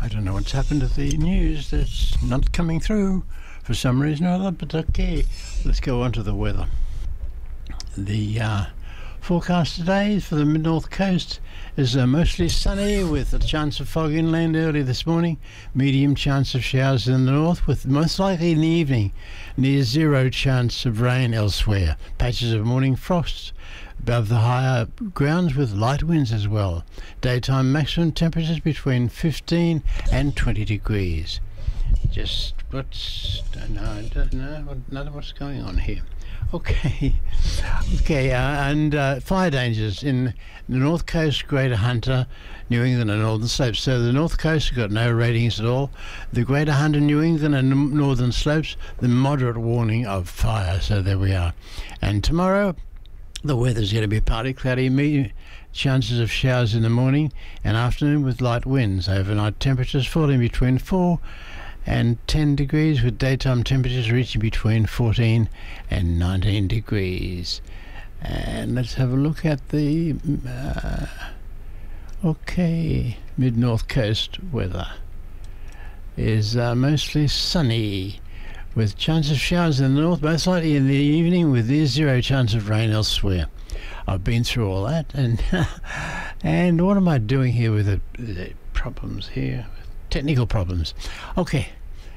I don't know what's happened to the news. That's not coming through for some reason or other, but okay. Let's go on to the weather. The forecast today for the mid-north coast is mostly sunny with a chance of fog inland early this morning. Medium chance of showers in the north with most likely in the evening. Near zero chance of rain elsewhere. Patches of morning frost above the higher grounds with light winds as well. Daytime maximum temperatures between 15 and 20 degrees. Just what's going on here? Okay, and fire dangers in the north coast, Greater Hunter, New England and Northern Slopes. So the north coast has got no ratings at all. The Greater Hunter, New England and Northern Slopes, the moderate warning of fire. So there we are. And tomorrow, the weather's going to be partly cloudy, chances of showers in the morning and afternoon with light winds. Overnight temperatures falling between 4 and 10 degrees with daytime temperatures reaching between 14 and 19 degrees. And let's have a look at the mid-north coast weather is mostly sunny with chance of showers in the north, most likely in the evening with near zero chance of rain elsewhere. I've been through all that, and and what am I doing here with the problems here? Technical problems. Okay.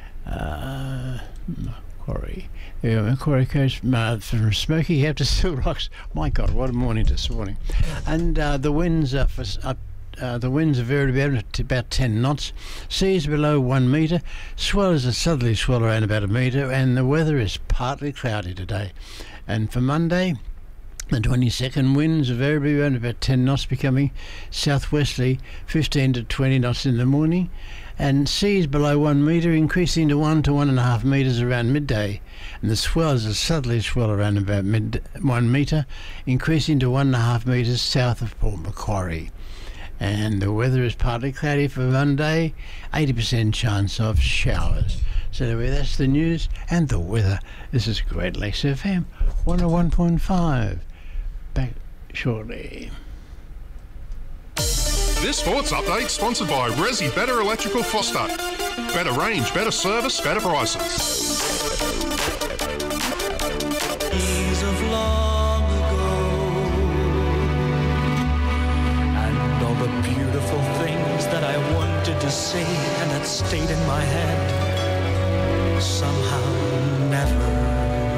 Macquarie. Macquarie Coast from Smoky Head to Silver Rocks. My God, what a morning this morning. And the winds are the winds are variable to about 10 knots. Seas below 1 metre. Swells a southerly swell around about 1 metre, and the weather is partly cloudy today. And for Monday, the 22nd, winds are variably around about 10 knots, becoming southwesterly 15 to 20 knots in the morning, and seas below 1 metre increasing to 1 to 1.5 metres around midday, and the swells are southerly swell around about 1 metre, increasing to 1.5 metres south of Port Macquarie. And the weather is partly cloudy for Monday, 80% chance of showers. So anyway, that's the news and the weather. This is Great Lakes FM 101.5. Back shortly. This sports update sponsored by Resi Better Electrical Foster. Better range, better service, better prices. Days of long ago, and all the beautiful things that I wanted to say and that stayed in my head somehow never